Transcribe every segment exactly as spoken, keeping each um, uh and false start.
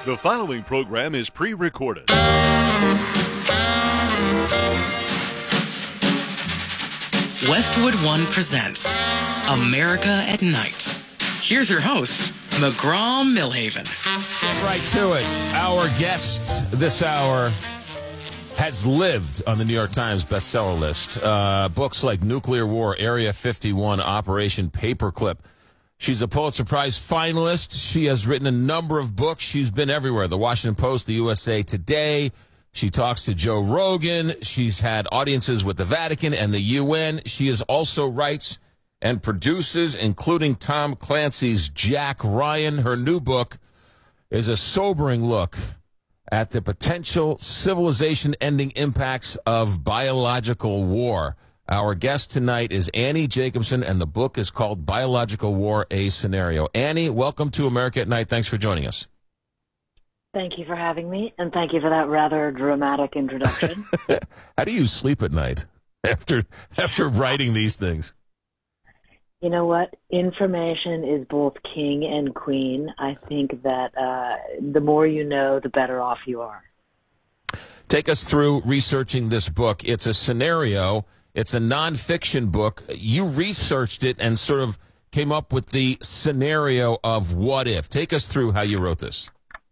The following program is pre-recorded. Westwood One presents America at Night. Here's your host, McGraw Millhaven. Get right to it. Our guest this hour has lived on the New York Times bestseller list. Uh, books like Nuclear War, Area fifty-one, Operation Paperclip. She's a Pulitzer Prize finalist. She has written a number of books. She's been everywhere. The Washington Post, the U S A Today. She talks to Joe Rogan. She's had audiences with the Vatican and the U N. She is also writes and produces, including Tom Clancy's Jack Ryan. Her new book is a sobering look at the potential civilization-ending impacts of biological war. Our guest tonight is Annie Jacobsen, and the book is called Biological War, A Scenario. Annie, welcome to America at Night. Thanks for joining us. Thank you for having me, and thank you for that rather dramatic introduction. How do you sleep at night after after writing these things? You know what? Information is both king and queen. I think that uh, the more you know, the better off you are. Take us through researching this book. It's a scenario. It's a nonfiction book. You researched it and sort of came up with the scenario of what if. Take us through how you wrote this.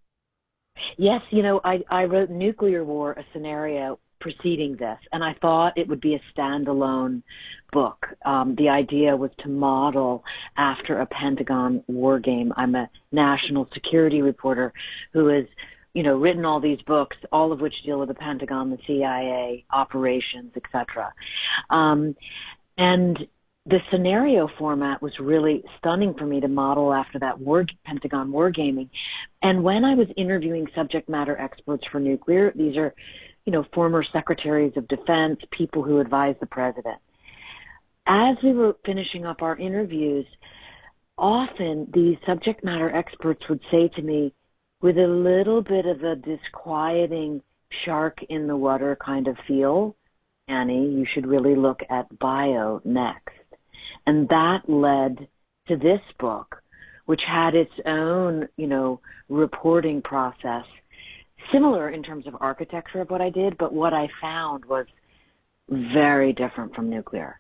Yes, you know, I, I wrote Nuclear War, a scenario preceding this, and I thought it would be a standalone book. Um, the idea was to model after a Pentagon war game. I'm a national security reporter who has, you know, written all these books, all of which deal with the Pentagon, the C I A, operations, et cetera. Um, and the scenario format was really stunning for me to model after that war, Pentagon wargaming. And when I was interviewing subject matter experts for nuclear, these are, you know, former secretaries of defense, people who advise the president. As we were finishing up our interviews, often these subject matter experts would say to me, with a little bit of a disquieting shark in the water kind of feel, Annie, you should really look at bio next. And that led to this book, which had its own, you know, reporting process, similar in terms of architecture of what I did, but what I found was very different from nuclear.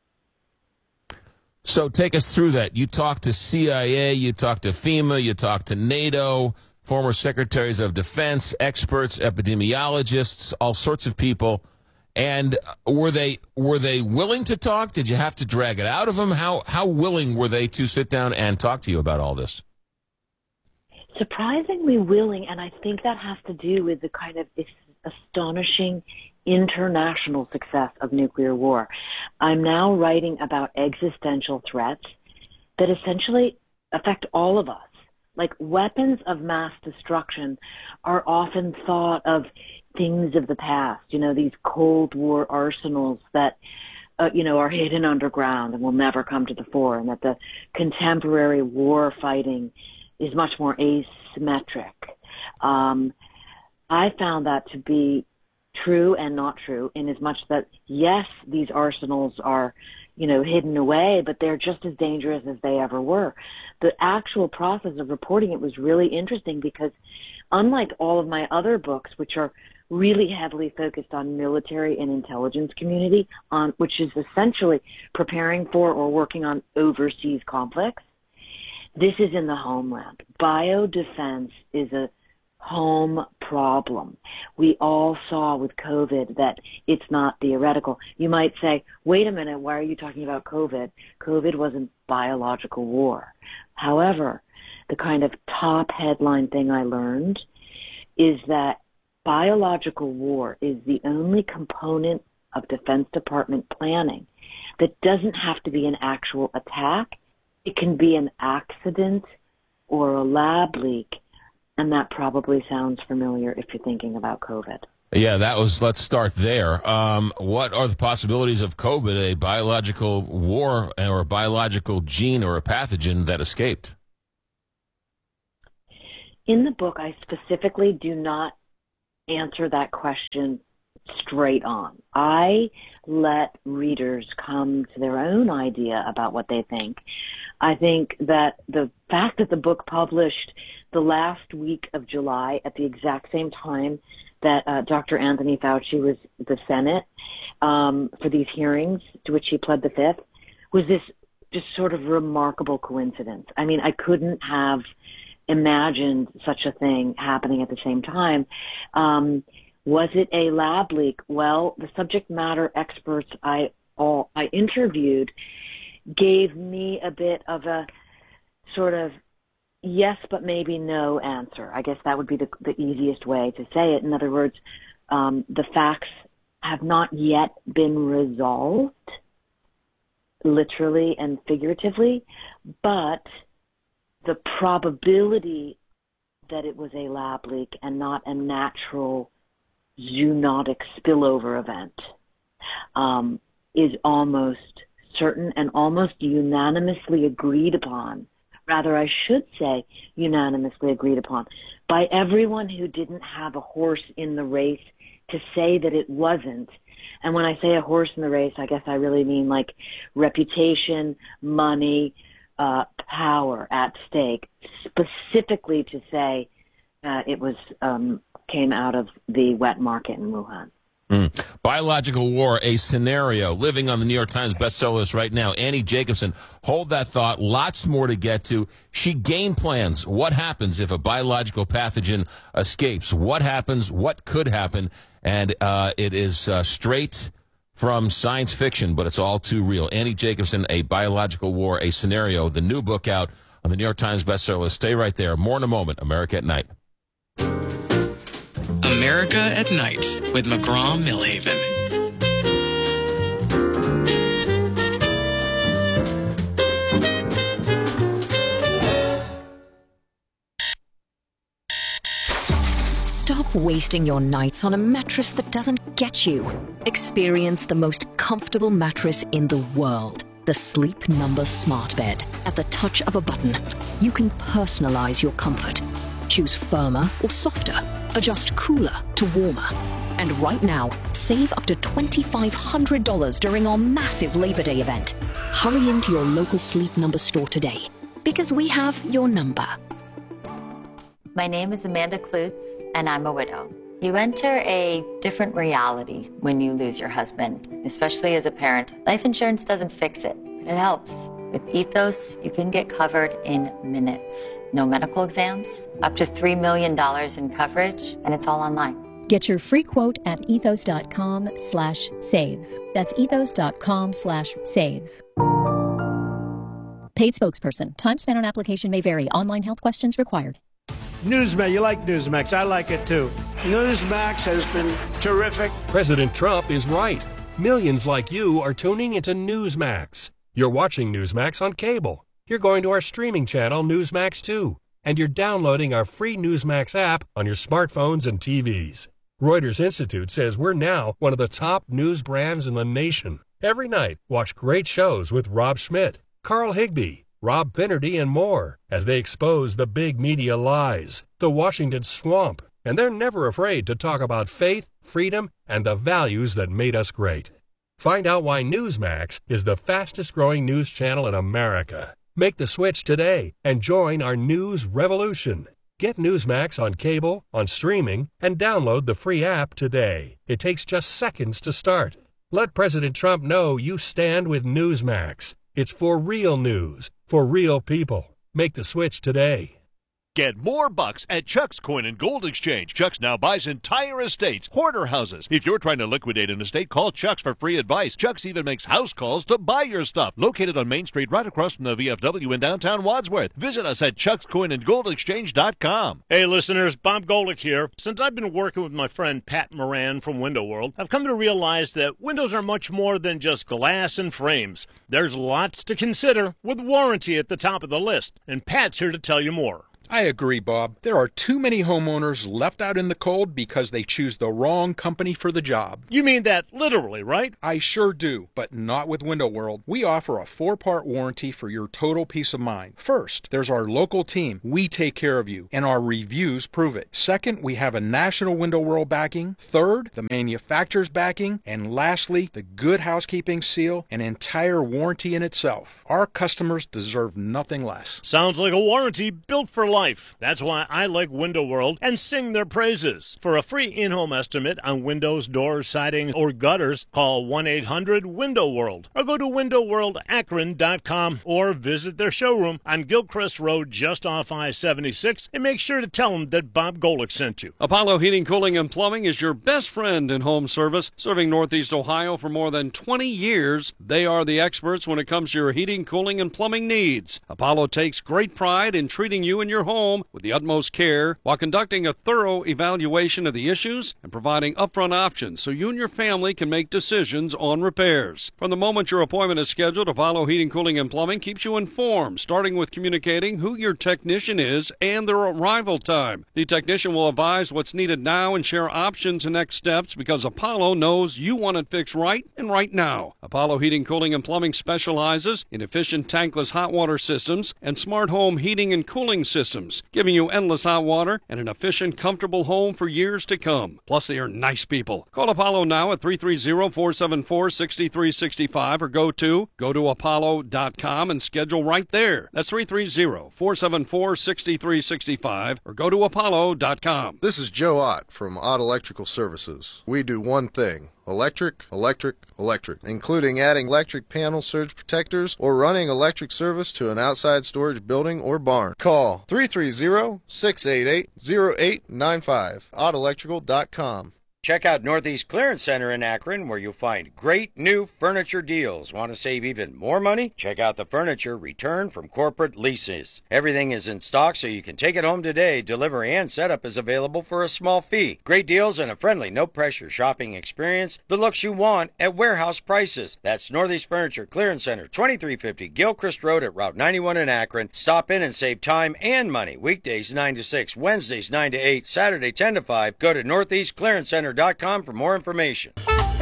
So take us through that. You talked to C I A, you talked to FEMA, you talked to NATO, former secretaries of defense, experts, epidemiologists, all sorts of people. And were they were they willing to talk? Did you have to drag it out of them? How how willing were they to sit down and talk to you about all this? Surprisingly willing, and I think that has to do with the kind of astonishing international success of nuclear war. I'm now writing about existential threats that essentially affect all of us. Like, weapons of mass destruction are often thought of things of the past, you know, these Cold War arsenals that, uh, you know, are hidden underground and will never come to the fore, and that the contemporary war fighting is much more asymmetric. Um, I found that to be true and not true, in as much that, yes, these arsenals are, you know, hidden away, but they're just as dangerous as they ever were. The actual process of reporting it was really interesting because, unlike all of my other books, which are really heavily focused on military and intelligence community, on which is essentially preparing for or working on overseas conflicts, this is in the homeland. Biodefense is a home problem. We all saw with COVID that it's not theoretical. You might say, wait a minute, why are you talking about COVID? COVID wasn't biological war. However, the kind of top headline thing I learned is that biological war is the only component of Defense Department planning that doesn't have to be an actual attack. It can be an accident or a lab leak. And that probably sounds familiar if you're thinking about COVID. Yeah, that was, let's start there. Um, what are the possibilities of COVID, a biological war or a biological gene or a pathogen that escaped? In the book, I specifically do not answer that question straight on. I let readers come to their own idea about what they think. I think that the fact that the book published the last week of July, at the exact same time that uh, Doctor Anthony Fauci was the Senate um, for these hearings, to which he pled the fifth, was this just sort of remarkable coincidence. I mean, I couldn't have imagined such a thing happening at the same time. Um, was it a lab leak? Well, the subject matter experts I all I interviewed gave me a bit of a sort of yes, but maybe no answer. I guess that would be the, the easiest way to say it. In other words, um, the facts have not yet been resolved, literally and figuratively, but the probability that it was a lab leak and not a natural zoonotic spillover event um, is almost certain and almost unanimously agreed upon. Rather, I should say unanimously agreed upon by everyone who didn't have a horse in the race to say that it wasn't. And when I say a horse in the race, I guess I really mean like reputation, money, uh, power at stake, specifically to say uh, it was um, came out of the wet market in Wuhan. Mm. Biological war, a scenario, living on the New York Times bestseller list right now. Annie Jacobsen, hold that thought. Lots more to get to. She game plans. What happens if a biological pathogen escapes? What happens? What could happen? And uh, it is uh, straight from science fiction, but it's all too real. Annie Jacobsen, A Biological War, a Scenario, the new book out on the New York Times bestseller list. Stay right there. More in a moment. America at Night. America at Night with McGraw-Milhaven. Stop wasting your nights on a mattress that doesn't get you. Experience the most comfortable mattress in the world. The Sleep Number Smart Bed. At the touch of a button, you can personalize your comfort. Choose firmer or softer. Adjust cooler to warmer. And right now, save up to two thousand five hundred dollars during our massive Labor Day event. Hurry into your local Sleep Number store today, because we have your number. My name is Amanda Klutz, and I'm a widow. You enter a different reality when you lose your husband, especially as a parent. Life insurance doesn't fix it, but it helps. With Ethos, you can get covered in minutes. No medical exams, up to three million dollars in coverage, and it's all online. Get your free quote at ethos.com slash save. That's ethos.com slash save. Paid spokesperson. Time spent on application may vary. Online health questions required. Newsmax, you like Newsmax. I like it too. Newsmax has been terrific. President Trump is right. Millions like you are tuning into Newsmax. You're watching Newsmax on cable. You're going to our streaming channel, Newsmax two. And you're downloading our free Newsmax app on your smartphones and T Vs. Reuters Institute says we're now one of the top news brands in the nation. Every night, watch great shows with Rob Schmidt, Carl Higbie, Rob Finnerty, and more as they expose the big media lies, the Washington swamp. And they're never afraid to talk about faith, freedom, and the values that made us great. Find out why Newsmax is the fastest-growing news channel in America. Make the switch today and join our news revolution. Get Newsmax on cable, on streaming, and download the free app today. It takes just seconds to start. Let President Trump know you stand with Newsmax. It's for real news, for real people. Make the switch today. Get more bucks at Chuck's Coin and Gold Exchange. Chuck's now buys entire estates, hoarder houses. If you're trying to liquidate an estate, call Chuck's for free advice. Chuck's even makes house calls to buy your stuff. Located on Main Street right across from the V F W in downtown Wadsworth. Visit us at chucks coin and gold exchange dot com. Hey listeners, Bob Golick here. Since I've been working with my friend Pat Moran from Window World, I've come to realize that windows are much more than just glass and frames. There's lots to consider, with warranty at the top of the list. And Pat's here to tell you more. I agree, Bob. There are too many homeowners left out in the cold because they choose the wrong company for the job. You mean that literally, right? I sure do, but not with Window World. We offer a four-part warranty for your total peace of mind. First, there's our local team. We take care of you, and our reviews prove it. Second, we have a national Window World backing. Third, the manufacturer's backing. And lastly, the Good Housekeeping seal, an entire warranty in itself. Our customers deserve nothing less. Sounds like a warranty built for life. life. That's why I like Window World and sing their praises. For a free in-home estimate on windows, doors, siding, or gutters, call one eight hundred window world or go to window world akron dot com or visit their showroom on Gilchrist Road just off I seventy-six and make sure to tell them that Bob Golick sent you. Apollo Heating, Cooling, and Plumbing is your best friend in home service, serving Northeast Ohio for more than twenty years. They are the experts when it comes to your heating, cooling, and plumbing needs. Apollo takes great pride in treating you and your home with the utmost care while conducting a thorough evaluation of the issues and providing upfront options so you and your family can make decisions on repairs. From the moment your appointment is scheduled, Apollo Heating, Cooling, and Plumbing keeps you informed, starting with communicating who your technician is and their arrival time. The technician will advise what's needed now and share options and next steps because Apollo knows you want it fixed right and right now. Apollo Heating, Cooling, and Plumbing specializes in efficient tankless hot water systems and smart home heating and cooling systems, giving you endless hot water and an efficient, comfortable home for years to come. Plus, they are nice people. Call Apollo now at three three zero, four seven four, six three six five or go to go to apollo dot com and schedule right there. That's three three zero, four seven four, six three six five or go to apollo dot com. This is Joe Ott from Ott Electrical Services. We do one thing. Electric, electric, electric, including adding electric panel surge protectors or running electric service to an outside storage building or barn. Call three three zero, six eight eight, zero eight nine five, ott electrical dot com. Check out Northeast Clearance Center in Akron, where you'll find great new furniture deals. Want to save even more money? Check out the furniture returned from corporate leases. Everything is in stock, so you can take it home today. Delivery and setup is available for a small fee. Great deals and a friendly, no-pressure shopping experience. The looks you want at warehouse prices. That's Northeast Furniture Clearance Center, twenty-three fifty Gilchrist Road at Route ninety-one in Akron. Stop in and save time and money. Weekdays nine to six, Wednesdays nine to eight, Saturday ten to five. Go to northeast clearance center dot com for more information.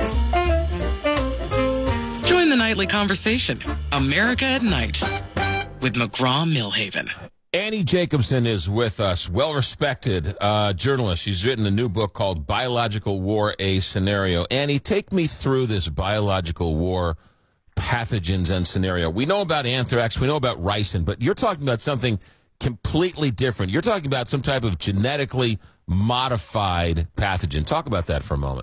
Join the nightly conversation, America at Night, with McGraw-Milhaven. Annie Jacobson is with us, well-respected uh, journalist. She's written a new book called Biological War, A Scenario. Annie, take me through this biological war pathogens and scenario. We know about anthrax, we know about ricin, but you're talking about something completely different. You're talking about some type of genetically modified pathogen. Talk about that for a moment.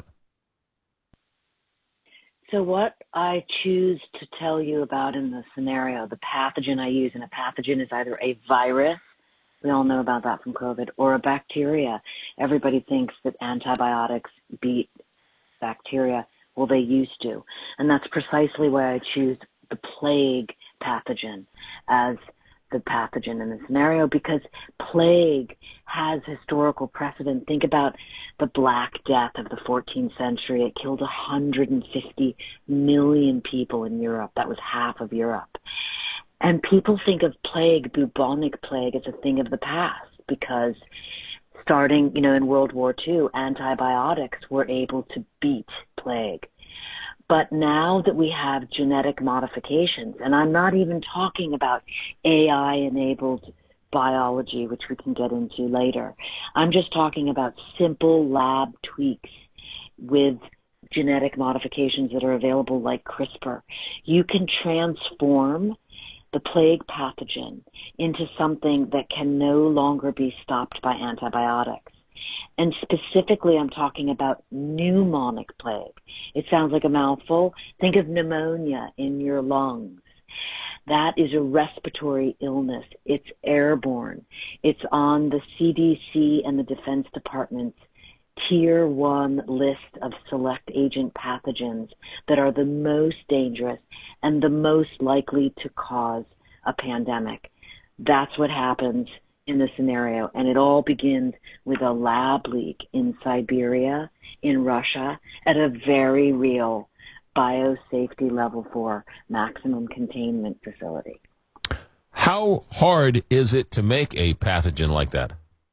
So what I choose to tell you about in the scenario, the pathogen I use, and a pathogen is either a virus, we all know about that from COVID, or a bacteria. Everybody thinks that antibiotics beat bacteria. Well, they used to. And that's precisely why I choose the plague pathogen as the pathogen in the scenario, because plague has historical precedent. Think about the Black Death of the fourteenth century. It killed one hundred fifty million people in Europe. That was half of Europe. And people think of plague, bubonic plague, as a thing of the past because starting, you know, in World War Two, antibiotics were able to beat plague. But now that we have genetic modifications, and I'm not even talking about A I-enabled biology, which we can get into later. I'm just talking about simple lab tweaks with genetic modifications that are available like CRISPR. You can transform the plague pathogen into something that can no longer be stopped by antibiotics. And specifically, I'm talking about pneumonic plague. It sounds like a mouthful. Think of pneumonia in your lungs. That is a respiratory illness. It's airborne. It's on the C D C and the Defense Department's tier one list of select agent pathogens that are the most dangerous and the most likely to cause a pandemic. That's what happens in the scenario, and it all begins with a lab leak in Siberia, in Russia, at a very real biosafety level four maximum containment facility. How hard is it to make a pathogen like that?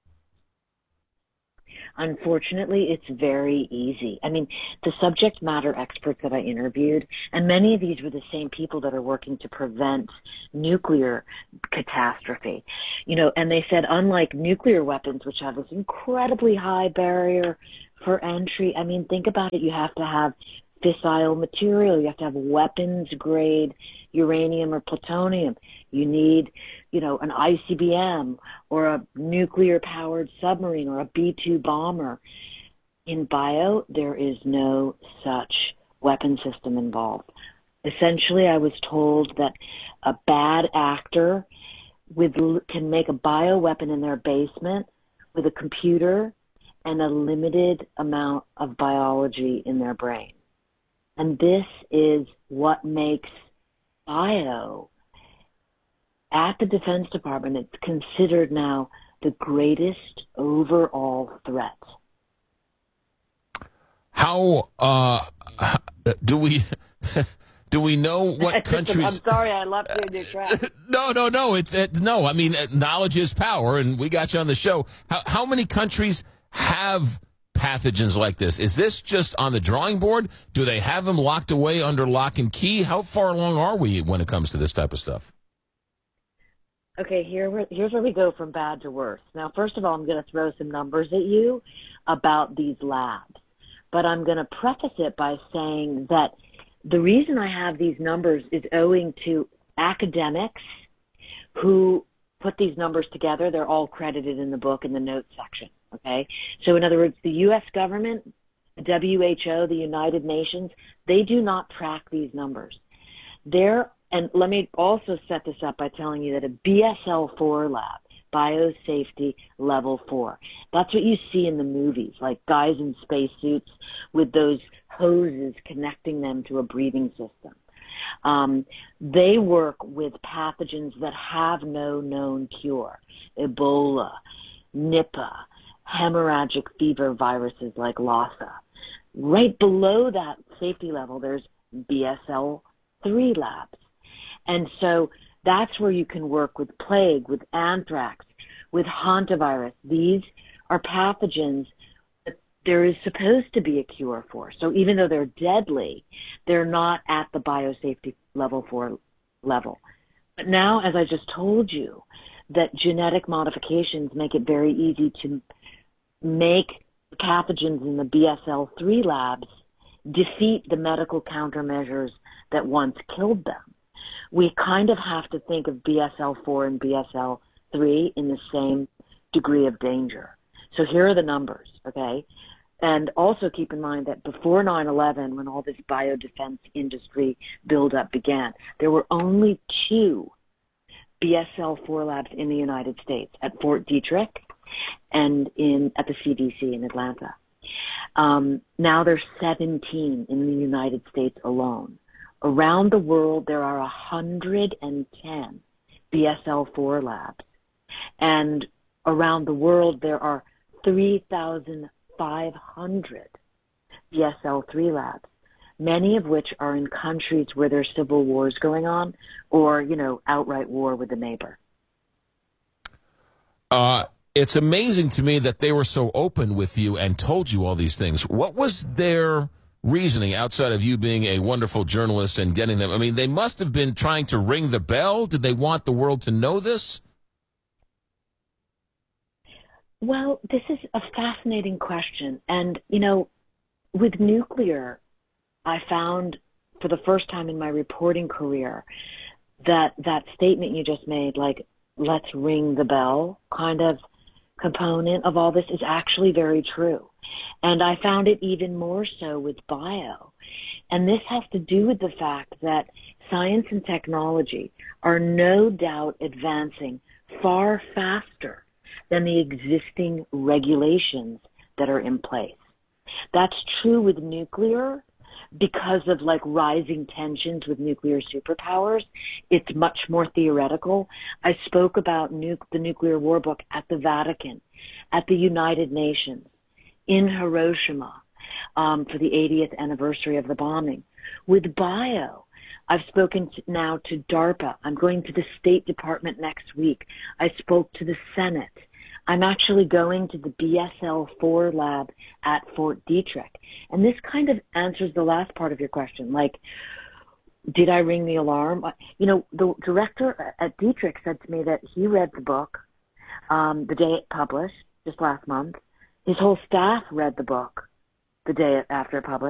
Unfortunately, it's very easy. I mean, the subject matter experts that I interviewed, and many of these were the same people that are working to prevent nuclear catastrophe, you know, and they said, unlike nuclear weapons, which have this incredibly high barrier for entry, I mean, think about it, you have to have fissile material. You have to have weapons-grade uranium or plutonium. You need, you know, an I C B M or a nuclear-powered submarine or a B two bomber. In bio, there is no such weapon system involved. Essentially, I was told that a bad actor with can make a bioweapon in their basement with a computer and a limited amount of biology in their brain. And this is what makes bio, at the Defense Department, it's considered now the greatest overall threat. How uh, do we do we know what countries? I'm sorry, I left you in your trap. No, no, no. It's uh, no. I mean, uh, knowledge is power, and we got you on the show. How, how many countries have pathogens like this? Is this just on the drawing board? Do they have them locked away under lock and key? How far along are we when it comes to this type of stuff? Okay, here here's where we go from bad to worse. Now, first of all, I'm going to throw some numbers at you about these labs. But I'm going to preface it by saying that the reason I have these numbers is owing to academics who put these numbers together. They're all credited in the book in the notes section, okay? So in other words, the U S government, the W H O, the United Nations, they do not track these numbers. They're, and let me also set this up by telling you that a B S L four lab, biosafety level four. That's what you see in the movies, like guys in spacesuits with those hoses connecting them to a breathing system. Um, they work with pathogens that have no known cure. Ebola, Nipah, hemorrhagic fever viruses like Lassa. Right below that safety level, there's B S L three labs. And so that's where you can work with plague, with anthrax, with hantavirus. These are pathogens that there is supposed to be a cure for. So even though they're deadly, they're not at the biosafety level four level. But now, as I just told you, that genetic modifications make it very easy to make the pathogens in the B S L three labs defeat the medical countermeasures that once killed them. We kind of have to think of B S L four and B S L three in the same degree of danger. So here are the numbers, okay? And also keep in mind that before nine eleven, when all this biodefense industry buildup began, there were only two B S L four labs in the United States, at Fort Detrick and in at the C D C in Atlanta. Um, now there's seventeen in the United States alone. Around the world, there are one hundred ten B S L four labs. And around the world, there are three thousand five hundred B S L three labs, many of which are in countries where there's civil wars going on or, you know, outright war with a neighbor. Uh, it's amazing to me that they were so open with you and told you all these things. What was their reasoning outside of you being a wonderful journalist and getting them? I mean, they must have been trying to ring the bell. Did they want the world to know this? Well, this is a fascinating question. And, you know, with nuclear, I found for the first time in my reporting career that that statement you just made, like, let's ring the bell kind of component of all this is actually very true. And I found it even more so with bio. And this has to do with the fact that science and technology are no doubt advancing far faster than the existing regulations that are in place. That's true with nuclear because of like rising tensions with nuclear superpowers. It's much more theoretical. I spoke about nu- the nuclear war book at the Vatican, at the United Nations, in Hiroshima um, for the eightieth anniversary of the bombing. With bio, I've spoken to, now to DARPA. I'm going to the State Department next week. I spoke to the Senate. I'm actually going to the B S L four lab at Fort Detrick. And this kind of answers the last part of your question, like, did I ring the alarm? You know, the director at Detrick said to me that he read the book um, the day it published, just last month. His whole staff read the book the day after it published.